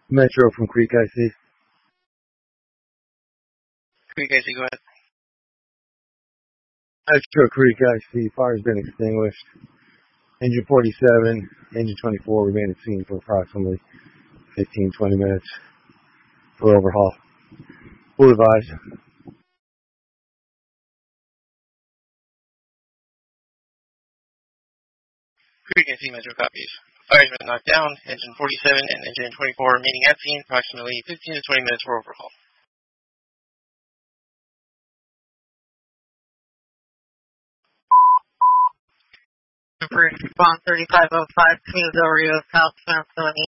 Metro from Creek IC. Creek IC, go ahead. Metro Creek IC, fire's been extinguished. Engine 47, engine 24 remain at scene for approximately 15-20 minutes for overhaul. Full advise. Creek IC, Metro copies. Fire's been knocked down. Engine 47 and engine 24 remaining at scene, approximately 15 to 20 minutes for overhaul. Response 3505 to Del Rio, South San Antonio.